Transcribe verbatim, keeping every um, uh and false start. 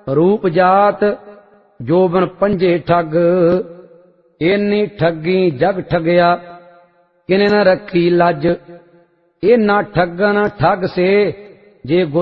रूप जात जोबन पंजे ठग। इन्नी ठगी जग ठगया किने न रखी लज। इन्ना ठगन ठग से जे